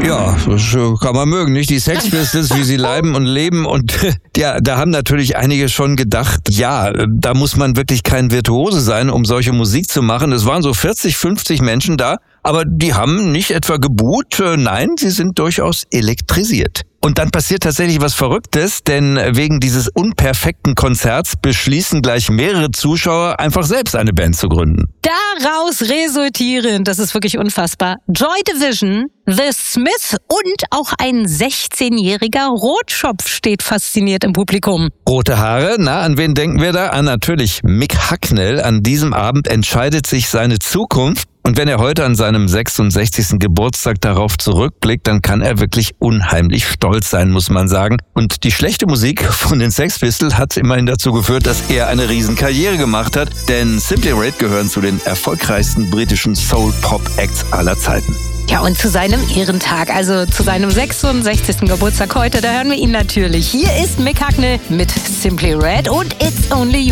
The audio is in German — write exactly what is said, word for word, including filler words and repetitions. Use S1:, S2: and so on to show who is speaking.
S1: Ja, das kann man mögen, nicht? Die Sex Pistols, wie sie leiben und leben. Und ja, da haben natürlich einige schon gedacht, ja, da muss man wirklich kein Virtuose sein, um solche Musik zu machen. Es waren so vierzig, fünfzig Menschen da, aber die haben nicht etwa gebuht. Nein, sie sind durchaus elektrisiert. Und dann passiert tatsächlich was Verrücktes, denn wegen dieses unperfekten Konzerts beschließen gleich mehrere Zuschauer, einfach selbst eine Band zu gründen.
S2: Daraus resultierend, das ist wirklich unfassbar, Joy Division, The Smiths und auch ein sechzehnjähriger Rotschopf steht fasziniert im Publikum.
S1: Rote Haare, na, an wen denken wir da? An natürlich Mick Hucknall. An diesem Abend entscheidet sich seine Zukunft. Und wenn er heute an seinem sechsundsechzigsten Geburtstag darauf zurückblickt, dann kann er wirklich unheimlich stolz sein, muss man sagen. Und die schlechte Musik von den Sex Pistols hat immerhin dazu geführt, dass er eine Riesenkarriere gemacht hat. Denn Simply Red gehören zu den erfolgreichsten britischen Soul-Pop-Acts aller Zeiten.
S2: Ja, und zu seinem Ehrentag, also zu seinem sechsundsechzigsten Geburtstag heute, da hören wir ihn natürlich. Hier ist Mick Hucknall mit Simply Red und It's Only You.